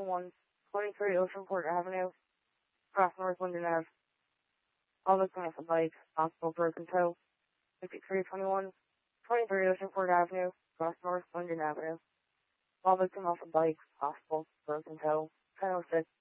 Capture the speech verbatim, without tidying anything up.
one, twenty-three Oceanport Avenue, across North Linden Ave. All victim off a bike, possible broken toe. fifty-three twenty-one, twenty-three Oceanport Avenue, across North Linden Avenue. All victim off a bike, possible broken toe. ten oh six.